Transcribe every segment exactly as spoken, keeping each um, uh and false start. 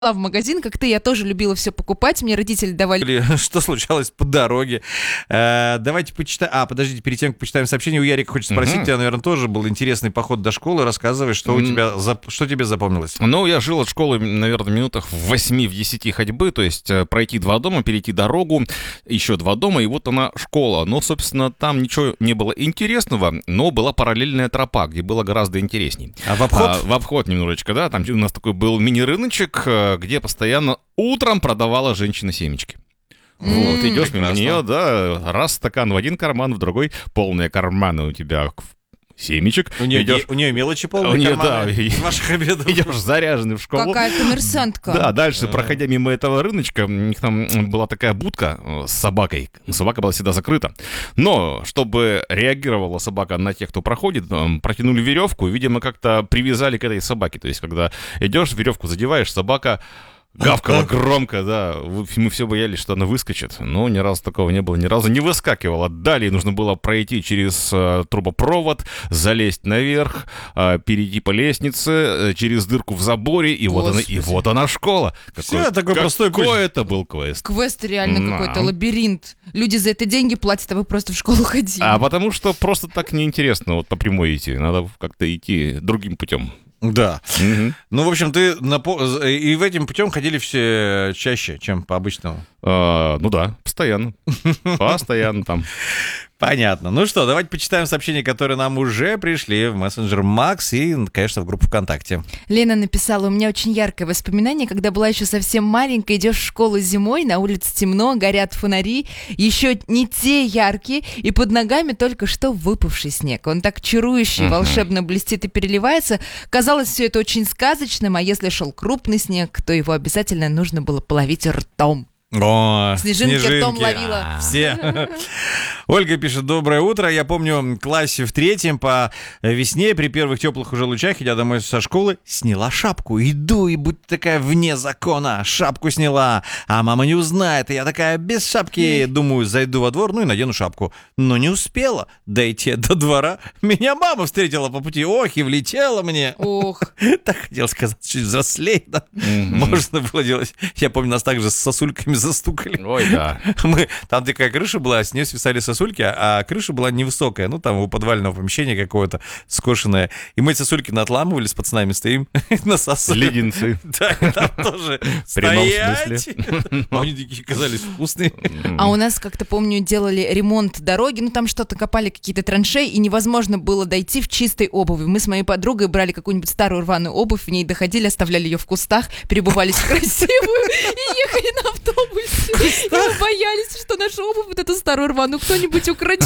в магазин, как ты, я тоже любила все покупать, мне родители давали... Или что случалось по дороге. Э, давайте почитаем... А, подождите, перед тем, как почитаем сообщение, у Ярика хочет спросить, Мгм. у тебя, наверное, тоже был интересный поход до школы. Рассказывай, что у М. тебя, зап- что тебе запомнилось? Ну, я жил от школы, наверное, минутах в восьми, в десяти ходьбы, то есть э, пройти два дома, перейти дорогу, еще два дома, и вот она школа. Но, собственно, там ничего не было интересного, но была параллельная тропа, где было гораздо интересней. А в обход? А, в обход немножечко, да, там у нас такой был мини-рыночек, э, где постоянно утром продавала женщина семечки. Вот, идешь мимо прекрасно. нее, да, раз стакан в один карман, в другой полные карманы у тебя семечек. У нее, идешь, у нее мелочи у полные нее, карманы да, и- с ваших обедов. идешь заряженный в школу. Какая коммерсантка. Да, дальше, проходя мимо этого рыночка, у них там была такая будка э, с собакой. Собака была всегда закрыта. Но, чтобы реагировала собака на тех, кто проходит, э, протянули веревку, и, видимо, как-то привязали к этой собаке. То есть, когда идешь, веревку задеваешь, собака гавкала громко, да. Мы все боялись, что она выскочит. Но ни разу такого не было, ни разу не выскакивала. Далее нужно было пройти через э, трубопровод, залезть наверх, э, перейти по лестнице, э, через дырку в заборе, и вот, она, и Господи. вот она школа. Всё, такой простой путь. Какой это был квест. Квест реально Да. какой-то, лабиринт. Люди за это деньги платят, а вы просто в школу ходили. А потому что просто так неинтересно вот по прямой идти. Надо как-то идти другим путем. Да. Мгм. Ну, в общем, ты на по- и в этим путем ходили все чаще, чем по обычному. А, ну да, постоянно. Постоянно там. Понятно. Ну что, давайте почитаем сообщения, которые нам уже пришли в мессенджер Макс и, конечно, в группу ВКонтакте. Лена написала: у меня очень яркое воспоминание, когда была еще совсем маленькая, идешь в школу зимой, на улице темно, горят фонари, еще не те яркие, и под ногами только что выпавший снег. Он так чарующий, Мгм. волшебно блестит и переливается. Казалось, все это очень сказочным, а если шел крупный снег, то его обязательно нужно было половить ртом. О, Снежинки ртом ловила. А, Все. Ольга пишет: доброе утро. Я помню, в классе в третьем по весне при первых теплых уже лучах, идя домой со школы, сняла шапку. Иду, и будь такая вне закона. Шапку сняла, а мама не узнает. И я такая без шапки. Думаю, зайду во двор, ну и надену шапку. Но не успела дойти до двора. Меня мама встретила по пути. Ох, и влетела мне. Ох, Так хотел сказать, чуть взрослее, да? Мгм. Можно было делать. Я помню, нас также с сосульками застукали. Ой, да. Мы, там такая крыша была, с нее свисали сосульки, а, а крыша была невысокая, ну, там у подвального помещения какого-то скошенное. И мы эти сосульки наотламывали, с пацанами стоим, насасывали. Леденцы. Да, и там тоже В прямом стоять. смысле. А они такие казались вкусные. а у нас, как-то помню, делали ремонт дороги, ну там что-то копали, какие-то траншеи, и невозможно было дойти в чистой обуви. Мы с моей подругой брали какую-нибудь старую рваную обувь, в ней доходили, оставляли ее в кустах, перебывались в красивую и ехали на автобусе. И мы боялись, что нашу обувь, вот эту старую рваную, кто-нибудь украдет.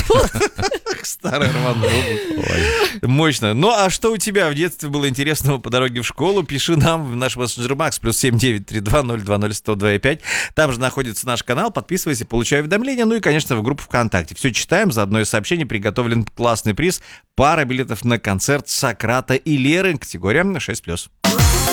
Старая рваная обувь. Мощно. Ну, а что у тебя в детстве было интересного по дороге в школу? Пиши нам в наш мессенджер Макс, плюс семь девять три два ноль два ноль сто два пять. Там же находится наш канал. Подписывайся, получай уведомления. Ну и, конечно, в группу ВКонтакте. Все читаем. За одно из сообщений приготовлен классный приз. Пара билетов на концерт Сократа и Леры. Категория шесть плюс.